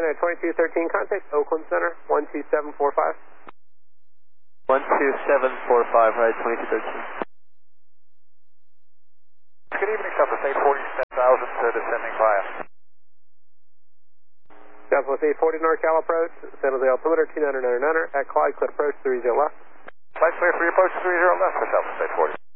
United 2213, contact Oakland Center, 12745. 12745, right, 2213. Good evening, Southwest 840, 10,000 to descending via. Southwest 840 NorCal approach, San Jose altimeter 2999 at Clyde, clear approach 30 left. Flight clear for your approach 30 left for Southwest 840.